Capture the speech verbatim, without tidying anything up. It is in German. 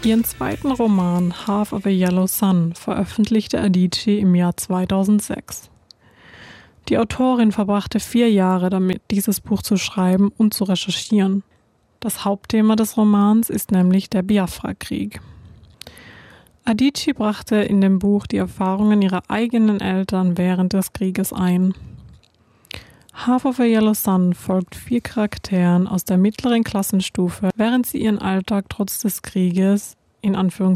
Ihren zweiten Roman Half of a Yellow Sun veröffentlichte Adichie im Jahr zweitausendsechs. Die Autorin verbrachte vier Jahre damit, dieses Buch zu schreiben und zu recherchieren. Das Hauptthema des Romans ist nämlich der Biafra-Krieg. Adichie brachte in dem Buch die Erfahrungen ihrer eigenen Eltern während des Krieges ein. Half of a Yellow Sun folgt vier Charakteren aus der mittleren Klassenstufe, während sie ihren Alltag trotz des Krieges in Anführungszeichen